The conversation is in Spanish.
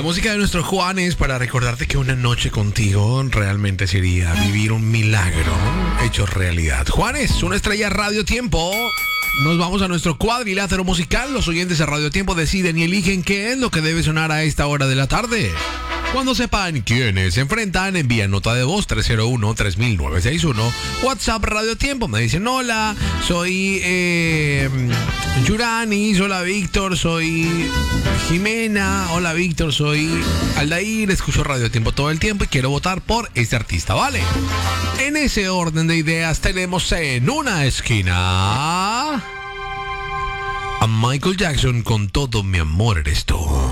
música de nuestro Juan es para recordarte que una noche contigo realmente sería vivir un milagro hecho realidad. Juanes, una estrella Radio Tiempo. Nos vamos a nuestro cuadrilátero musical. Los oyentes de Radio Tiempo deciden y eligen qué es lo que debe sonar a esta hora de la tarde. Cuando sepan quiénes se enfrentan, envían nota de voz 301-3961. WhatsApp Radio Tiempo. Me dicen, hola, soy Yuranis, hola Víctor, soy Jimena, hola Víctor, soy Aldair, escucho Radio Tiempo todo el tiempo y quiero votar por este artista, ¿vale? En ese orden de ideas tenemos en una esquina a Michael Jackson con Todo mi amor eres tú.